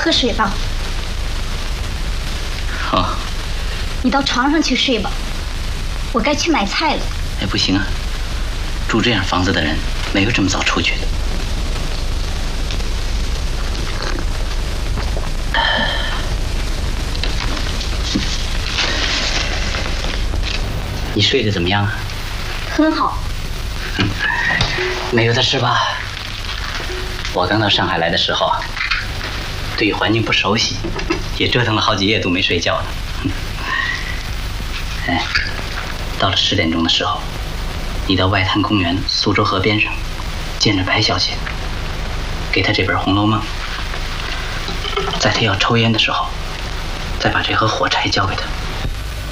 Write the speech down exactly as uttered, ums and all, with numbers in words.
喝水吧。 好。 你到床上去睡吧，我该去买菜了。 哎，不行啊，住这样房子的人没有这么早出去的。你睡得怎么样啊？ 很好。 嗯，没有的事吧？我刚到上海来的时候啊，对于环境不熟悉，也折腾了好几夜都没睡觉呢。哎，到了十点钟的时候，你到外滩公园苏州河边上，见着白小姐，给她这本《红楼梦》，在她要抽烟的时候，再把这盒火柴交给她。